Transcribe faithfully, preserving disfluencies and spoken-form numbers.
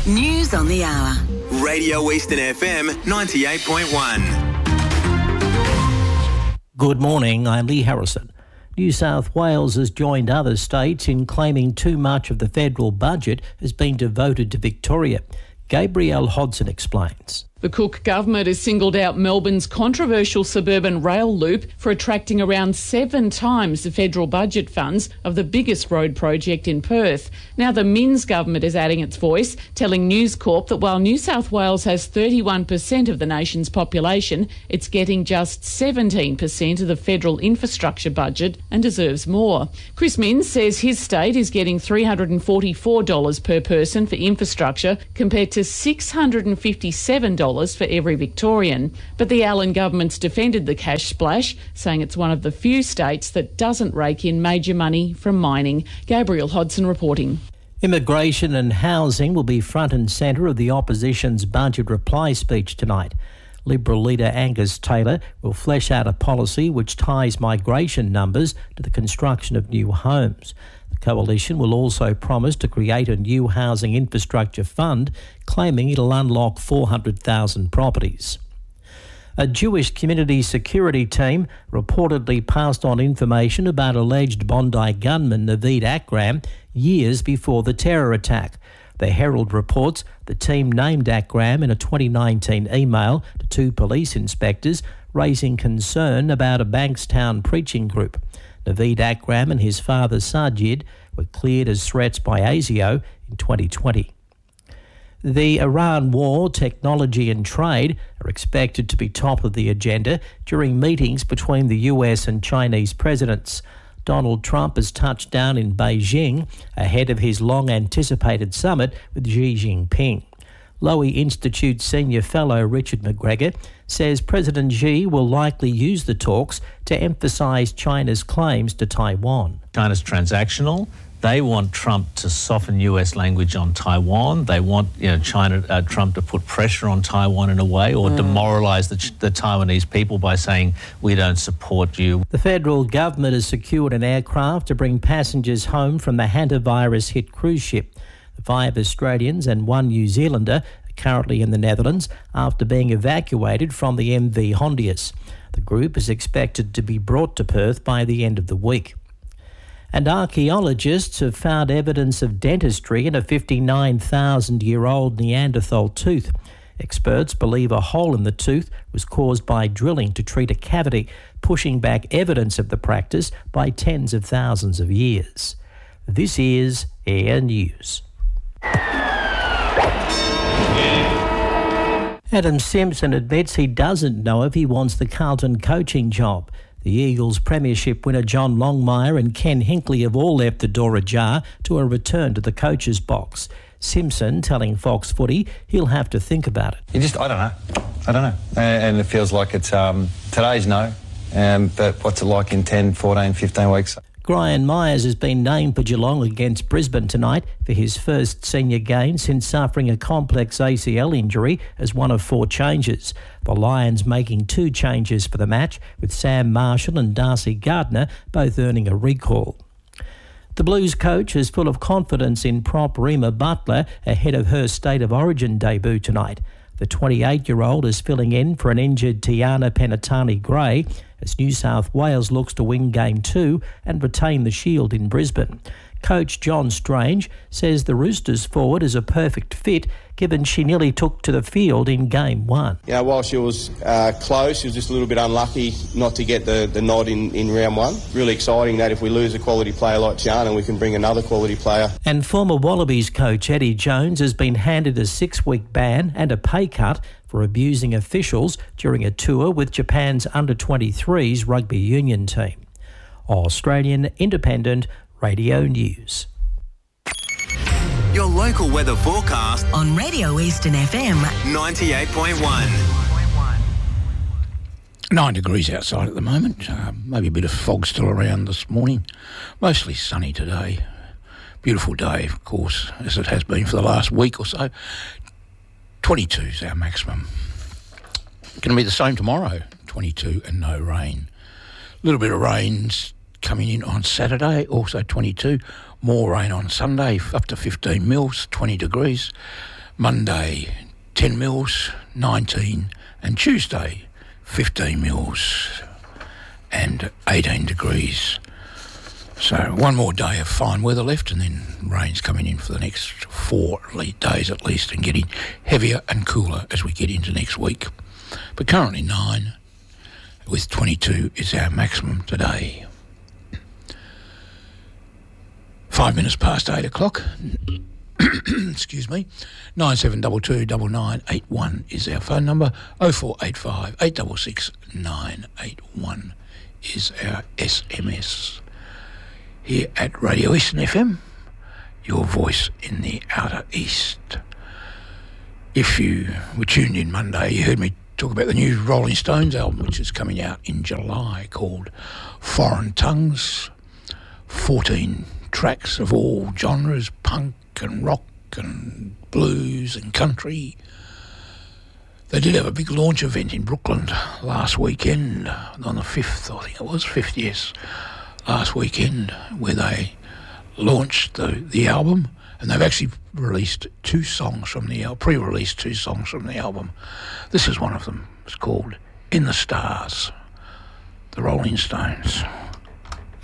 News on the hour. Radio Eastern F M ninety-eight point one. Good morning, I'm Lee Harrison. New South Wales has joined other states in claiming too much of the federal budget has been devoted to Victoria. Gabrielle Hodson explains. The Cook government has singled out Melbourne's controversial suburban rail loop for attracting around seven times the federal budget funds of the biggest road project in Perth. Now the Minns government is adding its voice, telling News Corp that while New South Wales has thirty-one percent of the nation's population, it's getting just seventeen percent of the federal infrastructure budget and deserves more. Chris Minns says his state is getting three hundred forty-four dollars per person for infrastructure compared to six hundred fifty-seven dollars for every Victorian. But the Allen government's defended the cash splash, saying it's one of the few states that doesn't rake in major money from mining. Gabrielle Hodson reporting. Immigration and housing will be front and centre of the opposition's budget reply speech tonight. Liberal leader Angus Taylor will flesh out a policy which ties migration numbers to the construction of new homes. The coalition will also promise to create a new housing infrastructure fund, claiming it'll unlock four hundred thousand properties. A Jewish community security team reportedly passed on information about alleged Bondi gunman Naveed Akram years before the terror attack. The Herald reports the team named Akram in a twenty nineteen email to two police inspectors, raising concern about a Bankstown preaching group. Naveed Akram and his father Sajid were cleared as threats by ASIO in twenty twenty. The Iran war, technology and trade are expected to be top of the agenda during meetings between the U S and Chinese presidents. Donald Trump has touched down in Beijing ahead of his long-anticipated summit with Xi Jinping. Lowy Institute senior fellow Richard McGregor says President Xi will likely use the talks to emphasise China's claims to Taiwan. China's transactional. They want Trump to soften U S language on Taiwan. They want, you know, China, uh, Trump to put pressure on Taiwan in a way, or mm. demoralise the, the Taiwanese people by saying, we don't support you. The federal government has secured an aircraft to bring passengers home from the hantavirus-hit cruise ship. Five Australians and one New Zealander are currently in the Netherlands after being evacuated from the M V Hondius. The group is expected to be brought to Perth by the end of the week. And archaeologists have found evidence of dentistry in a fifty-nine thousand year old Neanderthal tooth. Experts believe a hole in the tooth was caused by drilling to treat a cavity, pushing back evidence of the practice by tens of thousands of years. This is Air News. Adam Simpson admits he doesn't know if he wants the Carlton coaching job. The Eagles premiership winner John Longmire and Ken Hinkley have all left the door ajar to a return to the coach's box. Simpson telling Fox Footy he'll have to think about it. You just, I don't know. I don't know. And it feels like it's, um, today's no, um, but what's it like in ten, fourteen, fifteen weeks? Brian Myers has been named for Geelong against Brisbane tonight for his first senior game since suffering a complex A C L injury as one of four changes. The Lions making two changes for the match, with Sam Marshall and Darcy Gardner both earning a recall. The Blues coach is full of confidence in prop Rima Butler ahead of her State of Origin debut tonight. The twenty-eight-year-old is filling in for an injured Tiana Penatani-Gray as New South Wales looks to win Game two and retain the Shield in Brisbane. Coach John Strange says the Roosters forward is a perfect fit given she nearly took to the field in Game one. Yeah, while she was uh, close, she was just a little bit unlucky not to get the, the nod in, in round one. Really exciting that if we lose a quality player like Tiana, we can bring another quality player. And former Wallabies coach Eddie Jones has been handed a six-week ban and a pay cut for abusing officials during a tour with Japan's under twenty-threes rugby union team. Australian Independent Radio News. Your local weather forecast on Radio Eastern F M ninety-eight point one. Nine degrees outside at the moment. Uh, maybe a bit of fog still around this morning. Mostly sunny today. Beautiful day, of course, as it has been for the last week or so. twenty-two is our maximum. Going to be the same tomorrow, twenty-two and no rain. A little bit of rain's coming in on Saturday, also twenty-two. More rain on Sunday, up to fifteen mils, twenty degrees. Monday, ten mils, nineteen, and Tuesday, fifteen mils and eighteen degrees. So one more day of fine weather left, and then rain's coming in for the next four days at least, and getting heavier and cooler as we get into next week. But currently nine, with twenty-two is our maximum today. Five minutes past eight o'clock. Excuse me. Nine seven double two double nine eight one is our phone number. Oh four eight five eight six six nine eight one is our S M S. Here at Radio Eastern F M, your voice in the outer east. If you were tuned in Monday, you heard me talk about the new Rolling Stones album, which is coming out in July, called Foreign Tongues. fourteen tracks of all genres, punk and rock and blues and country. They did have a big launch event in Brooklyn last weekend, on the fifth, I think it was, fifth, yes, last weekend, where they launched the, the album, and they've actually released two songs from the album, pre-released two songs from the album. This is one of them. It's called In the Stars, the Rolling Stones.